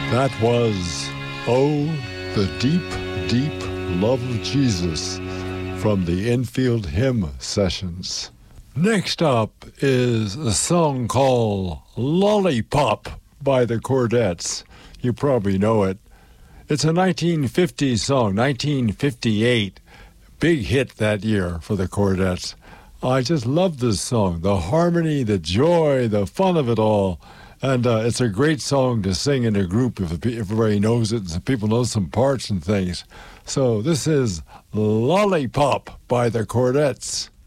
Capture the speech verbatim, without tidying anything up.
That was Oh, the Deep, Deep Love of Jesus from the Infield Hymn Sessions. Next up is a song called Lollipop by the Chordettes. You probably know it. It's a nineteen fifties song, nineteen fifty-eight. Big hit that year for the Chordettes. I just love this song. The harmony, the joy, the fun of it all. And uh, it's a great song to sing in a group if everybody knows it and people know some parts and things. So this is Lollipop by the Chordettes.